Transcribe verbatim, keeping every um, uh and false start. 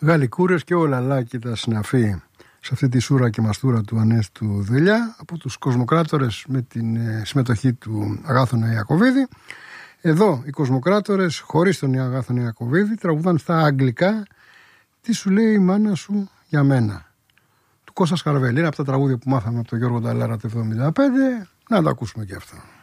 Γαλλικούρες και ο Λαλάκη τα συναφή σε αυτή τη σούρα και μαστούρα του Ανέστου Δουλιά από τους Κοσμοκράτορες με την συμμετοχή του Αγάθωνα Ιακωβίδη. Εδώ οι Κοσμοκράτορες χωρίς τον Αγάθωνα Ιακωβίδη τραγουδάν στα αγγλικά «Τι σου λέει η μάνα σου για μένα» του Κώστα Σκαρβέλη. Είναι από τα τραγούδια που μάθαμε από τον Γιώργο Νταλάρα το εβδομήντα πέντε. Να τα ακούσουμε και αυτά.